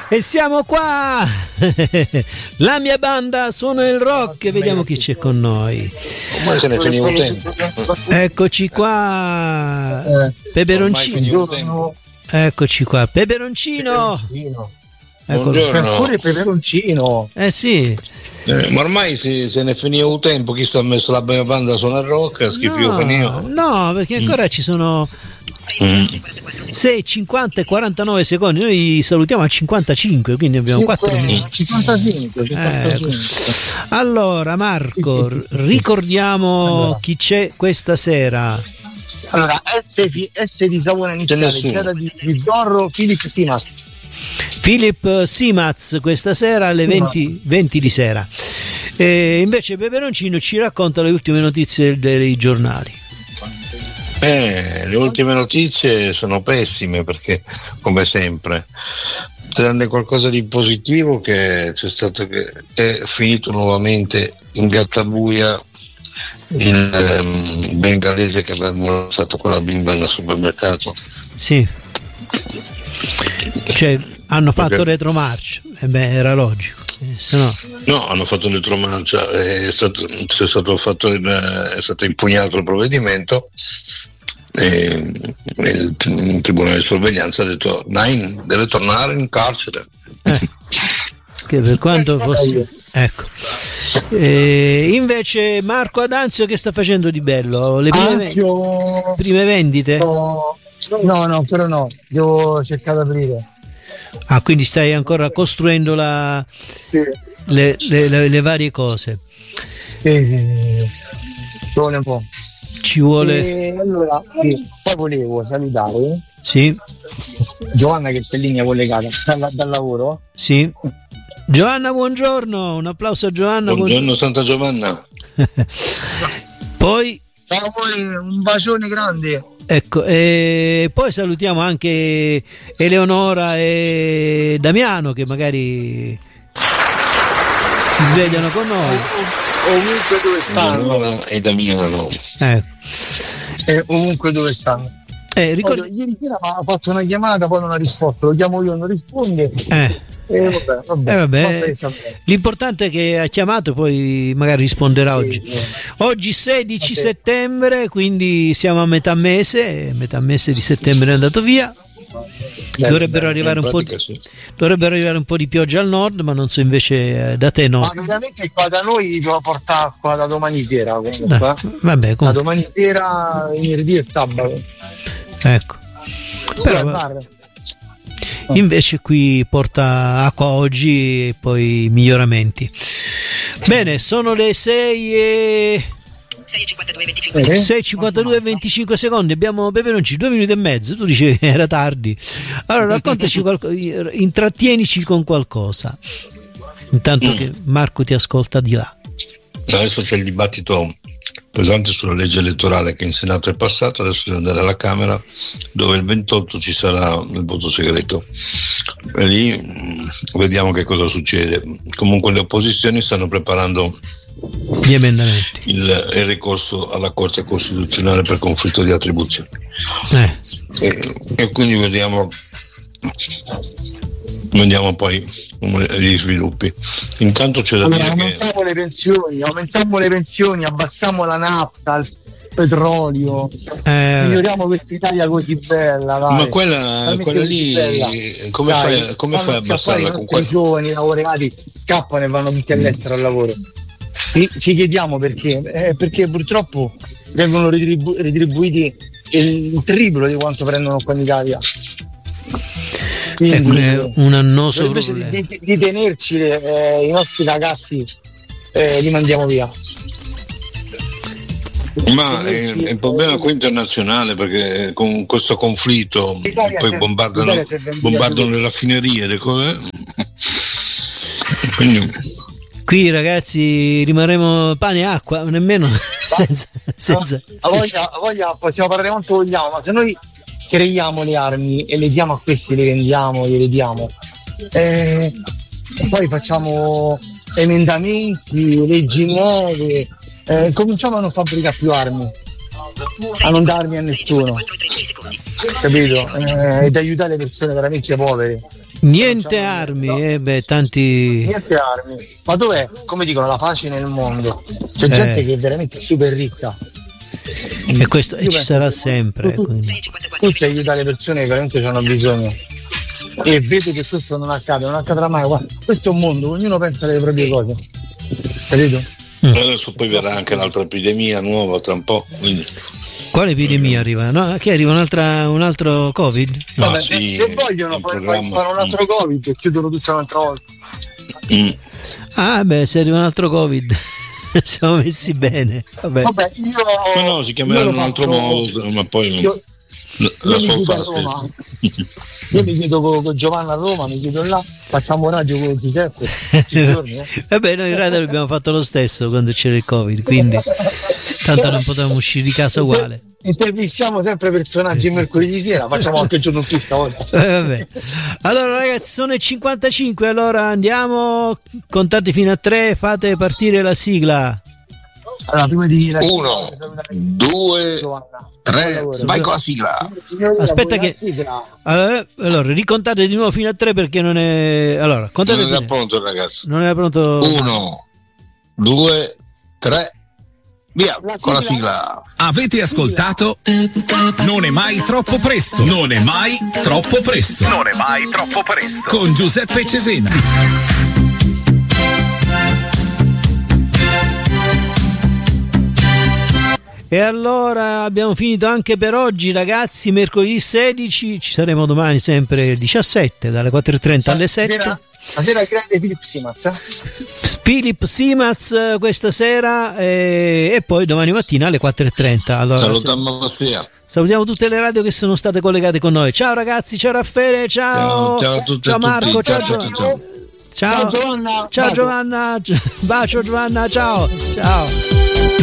E siamo qua. La mia banda suona il rock. Vediamo chi c'è con noi. Ormai se ne è finito il tempo. Eccoci qua. Peperoncino. Eccoci qua. Peperoncino. Buongiorno. Pure peperoncino. Sì. Ma ormai se ne è finito il tempo. Chi sta messo la mia banda suona il rock? Schifio finito. No, perché ancora ci sono 6, 50 e 49 secondi. Noi salutiamo a 55, quindi abbiamo 4 minuti. 55. Allora Marco, ricordiamo chi c'è questa sera. Allora, S di Savona iniziale, chiara di Zorro, Philip Simaz questa sera alle 20 di sera. E invece Peperoncino ci racconta le ultime notizie dei giornali. Le ultime notizie sono pessime perché, come sempre, tranne qualcosa di positivo che c'è stato, che è finito nuovamente in gattabuia il bengalese che aveva molestato quella bimba al supermercato. Sì. Cioè, hanno fatto retromarcia. Era logico. No, hanno fatto retromarcia, è stato impugnato il provvedimento e il tribunale di sorveglianza ha detto Nain deve tornare in carcere. Che per quanto fosse, ecco. Invece Marco Adanzio che sta facendo di bello? Le prime vendite? No, però no, devo cercare di aprire. Quindi stai ancora costruendo le varie cose. Sì. Vuole un po'. Ci vuole. Allora, poi volevo salutare. Sì. Giovanna che sta in linea collegata dal lavoro. Sì. Giovanna, buongiorno. Un applauso a Giovanna. Buongiorno Santa Giovanna. Poi. Ciao, un bacione grande. Ecco, e poi salutiamo anche Eleonora e Damiano che magari si svegliano con noi. Ovunque dove stanno. Eleonora e Damiano. Ovunque dove stanno. Ieri sera ha fatto una chiamata, poi non ha risposto. Lo chiamo io, non risponde. Vabbè. L'importante è che ha chiamato, poi magari risponderà oggi. Oggi 16 settembre, quindi siamo a metà mese di settembre è andato via. Dovrebbero arrivare un po' di pioggia al nord, ma non so invece da te no. Ma veramente qua da noi porta acqua da domani sera comunque. Vabbè, da domani sera, venerdì e sabato. Ecco. Però invece qui porta acqua oggi e poi miglioramenti. Bene, sono le 6:52 e 25 secondi. Abbiamo Peperoncino 2 minuti e mezzo. Tu dicevi che era tardi. Allora raccontaci intrattienici con qualcosa intanto che Marco ti ascolta di là. Adesso c'è il dibattito pesante sulla legge elettorale che in Senato è passato, adesso deve andare alla Camera dove il 28 ci sarà il voto segreto e lì vediamo che cosa succede. Comunque le opposizioni stanno preparando gli emendamenti, il ricorso alla Corte Costituzionale per conflitto di attribuzioni e quindi vediamo poi gli sviluppi. Intanto c'è da dire aumentiamo le pensioni, abbassiamo la nafta, il petrolio, miglioriamo questa Italia così bella, dai. Ma quella lì come fai a abbassarla con i giovani laureati scappano e vanno tutti all'estero al lavoro. Ci chiediamo perché purtroppo vengono retribuiti il triplo di quanto prendono qua in Italia. Quindi, un annoso invece di tenerci i nostri ragazzi li mandiamo via. Ma è un problema qui internazionale perché con questo conflitto poi bombardano le raffinerie, le cose. Quindi qui ragazzi rimarremo pane e acqua, nemmeno senza. A voglia possiamo parlare quanto vogliamo, ma se noi creiamo le armi e le diamo a questi, le vendiamo, le diamo, poi facciamo emendamenti, leggi nuove, cominciamo a non fabbricare più armi, a non darmi a nessuno, capito? Ed aiutare le persone veramente povere. Niente armi, tanti. Niente armi. Ma dov'è? Come dicono, la pace nel mondo. C'è gente che è veramente super ricca. E questo ci sarà sempre. Tutti aiutare le persone che veramente hanno bisogno. E vedo che questo non accadrà mai. Guarda, questo è un mondo, ognuno pensa alle proprie cose. Capito? Adesso poi verrà anche un'altra epidemia nuova tra un po'. Quindi. Quale epidemia arriva? No, che arriva un altro Covid? No. Vabbè, se vogliono fare un altro Covid e chiudono tutta un'altra volta. Se arriva un altro Covid siamo messi bene. Vabbè io no, si chiamerà in un altro modo, ma poi la sua fa la stessa. Io mi chiedo con Giovanna a Roma, mi chiedo là, facciamo radio con Giuseppe giorni, Vabbè, noi in radio l'abbiamo fatto lo stesso quando c'era il Covid, quindi tanto non potevamo uscire di casa uguale. Intervistiamo sempre personaggi mercoledì sera, facciamo anche il giorno più stavolta. Vabbè. Allora ragazzi, sono le 55, allora andiamo, contate fino a 3, fate partire la sigla. Allora, prima di 1, 2, 3, vai con la sigla. Aspetta che allora ricontate di nuovo fino a 3 perché non è. Allora, contate. Non era pronto, ragazzi. Non era pronto. 1, 2, 3. Via con la sigla. Avete ascoltato? Non è mai troppo presto. Non è mai troppo presto. Non è mai troppo presto. Con Giuseppe Cesena. E allora abbiamo finito anche per oggi, ragazzi. Mercoledì 16, ci saremo domani sempre il 17 dalle 4:30 alle 7. Stasera il grande Philip Simaz questa sera e poi domani mattina alle 4:30. Allora, salutiamo tutte le radio che sono state collegate con noi. Ciao ragazzi, ciao Raffaele, ciao a tutti, ciao Marco, ciao Giovanna, ciao Giovanna, bacio Giovanna, ciao.